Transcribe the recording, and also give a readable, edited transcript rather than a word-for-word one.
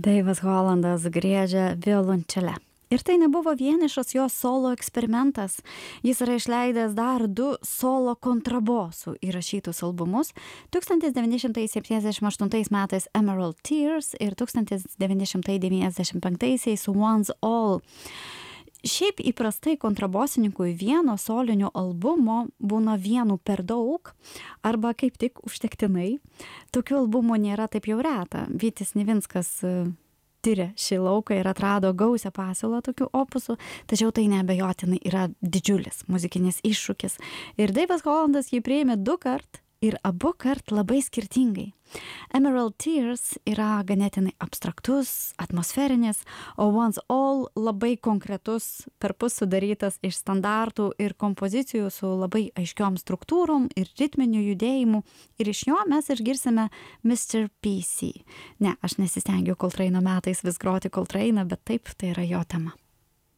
Daivas Hollandas griežia violončele. Ir tai nebuvo vienišas jo solo eksperimentas. Jis yra išleidęs dar 2 solo kontrabosų įrašytus albumus 1978 metais Emerald Tears ir 1995 Once All. Šiaip įprastai kontrabosininkui vieno solinio albumo būna vienu per daug arba kaip tik užtektinai. Tokių albumų nėra taip jau reta. Vytis Nivinskas tyrė šį lauką ir atrado gausią pasiūlą tokių opusų, tačiau tai neabejotinai yra didžiulis muzikinis iššūkis. Ir Daivas Hollandas jį priėmė 2 kart ir abu kart labai skirtingai. Emerald Tears yra ganėtinai abstraktus, atmosferinis, o Once All labai konkretus, perpus sudarytas iš standartų ir kompozicijų su labai aiškiom struktūrom ir ritminiu judėjimu. Ir iš jo mes išgirsime Mr. PC. Ne, aš nesistengiu Coltrane'o metais vis groti Coltrane'ą, bet taip, tai yra jo tema.